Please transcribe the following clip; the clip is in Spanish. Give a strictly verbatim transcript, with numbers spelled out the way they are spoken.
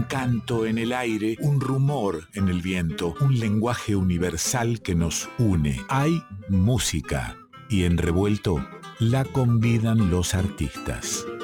canto en el aire, un rumor en el viento, un lenguaje universal que nos une. Hay música y en Revuelto la convidan los artistas.